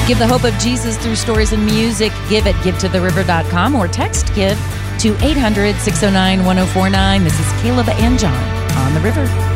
Give the hope of Jesus through stories and music. Give at givetotheriver.com or text give to 800-609-1049. This is Caleb and John on the River.